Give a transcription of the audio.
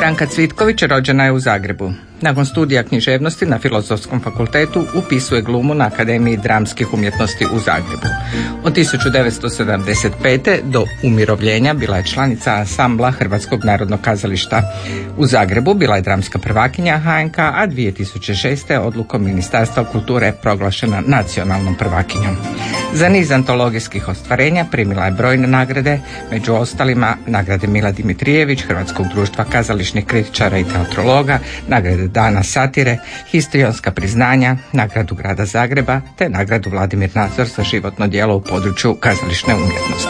Branka Cvitković rođena je u Zagrebu. Nakon studija književnosti na Filozofskom fakultetu upisuje glumu na Akademiji dramskih umjetnosti u Zagrebu. Od 1975. do umirovljenja bila je članica ansambla Hrvatskog narodnog kazališta u Zagrebu, bila je dramska prvakinja HNK, a 2006. odlukom Ministarstva kulture proglašena nacionalnom prvakinjom. Za niz antologijskih ostvarenja primila je brojne nagrade, među ostalima nagrade Mila Dimitrijević, Hrvatskog društva kazališnih kritičara i teatrologa, nagrade Dana satire, histrionska priznanja, nagradu Grada Zagreba te nagradu Vladimir Nazor za životno djelo u području kazališne umjetnosti.